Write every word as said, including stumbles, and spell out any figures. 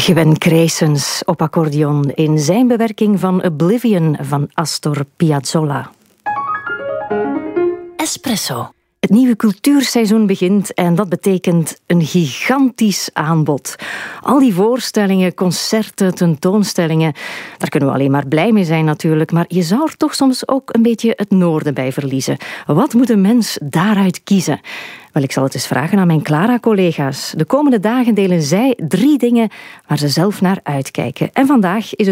Gwen Krijsens op accordeon in zijn bewerking van Oblivion van Astor Piazzolla. Espresso. Het nieuwe cultuurseizoen begint en dat betekent een gigantisch aanbod. Al die voorstellingen, concerten, tentoonstellingen, daar kunnen we alleen maar blij mee zijn natuurlijk, maar je zou er toch soms ook een beetje het noorden bij verliezen. Wat moet een mens daaruit kiezen? Wel, ik zal het eens vragen aan mijn Clara-collega's. De komende dagen delen zij drie dingen waar ze zelf naar uitkijken. En vandaag is het